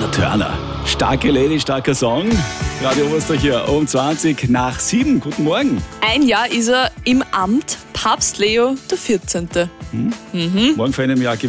Tina Turner. Starke Lady, starker Song. Radio Oberstdorf hier um 7:20. Guten Morgen. Ein Jahr ist er im Amt, Papst Leo der 14. Morgen vor einem Jahr